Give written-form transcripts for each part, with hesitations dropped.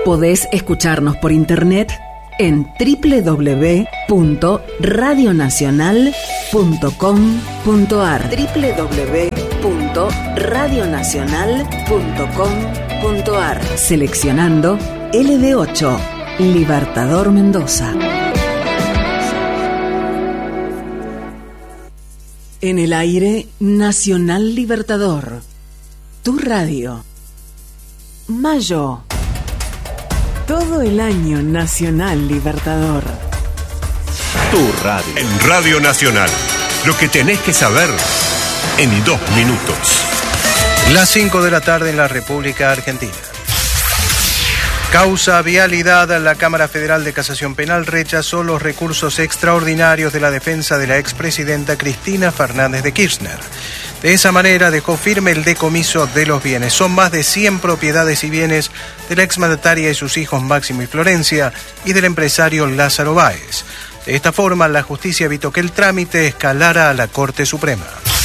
Podés escucharnos por internet en www.radionacional.com.ar www.radionacional.com.ar Seleccionando LB8, Libertador Mendoza. En el aire, Nacional Libertador. Tu radio. Mayo. Todo el año Nacional Libertador. Tu radio. En Radio Nacional. Lo que tenés que saber en 2 minutos. Las 5 de la tarde en la República Argentina. Causa vialidad. La Cámara Federal de Casación Penal rechazó los recursos extraordinarios de la defensa de la expresidenta Cristina Fernández de Kirchner. De esa manera dejó firme el decomiso de los bienes. Son más de 100 propiedades y bienes de la exmandataria y sus hijos Máximo y Florencia y del empresario Lázaro Báez. De esta forma, la justicia evitó que el trámite escalara a la Corte Suprema.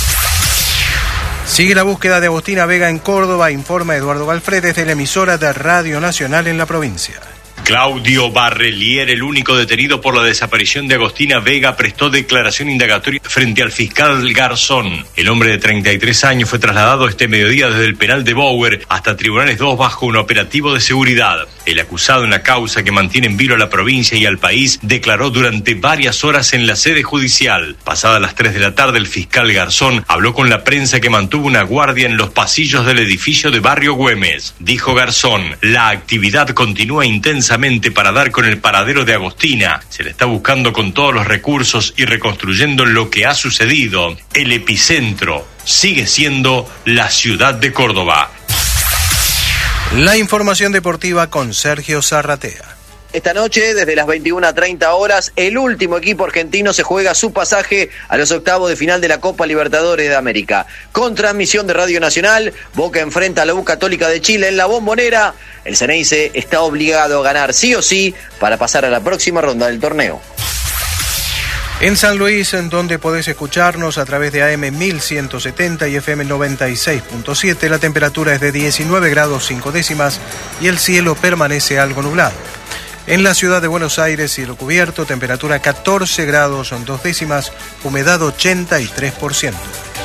Sigue la búsqueda de Agostina Vega en Córdoba, informa Eduardo Galfred desde la emisora de Radio Nacional en la provincia. Claudio Barrelier, el único detenido por la desaparición de Agostina Vega, prestó declaración indagatoria frente al fiscal Garzón. El hombre de 33 años fue trasladado este mediodía desde el penal de Bower hasta Tribunales 2 bajo un operativo de seguridad. El acusado en la causa que mantiene en vilo a la provincia y al país declaró durante varias horas en la sede judicial. Pasadas las 3 de la tarde, el fiscal Garzón habló con la prensa que mantuvo una guardia en los pasillos del edificio de Barrio Güemes. Dijo Garzón: la actividad continúa intensamente para dar con el paradero de Agostina. Se le está buscando con todos los recursos y reconstruyendo lo que ha sucedido. El epicentro sigue siendo la ciudad de Córdoba. La información deportiva con Sergio Zarratea. Esta noche, desde las 21:30 horas, el último equipo argentino se juega su pasaje a los octavos de final de la Copa Libertadores de América. Con transmisión de Radio Nacional, Boca enfrenta a la U Católica de Chile en la Bombonera. El Ceneice está obligado a ganar sí o sí para pasar a la próxima ronda del torneo. En San Luis, en donde podés escucharnos a través de AM 1170 y FM 96.7, la temperatura es de 19 grados 5 décimas y el cielo permanece algo nublado. En la ciudad de Buenos Aires, cielo cubierto, temperatura 14 grados 2 décimas, humedad 83%.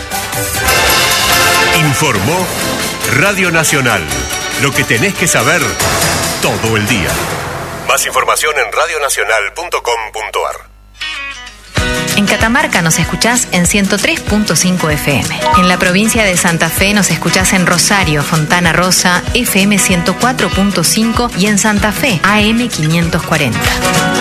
Informó Radio Nacional. Lo que tenés que saber todo el día. Más información en radionacional.com.ar. En Catamarca nos escuchás en 103.5 FM. En la provincia de Santa Fe nos escuchás en Rosario, Fontana Rosa, FM 104.5 y en Santa Fe, AM 540.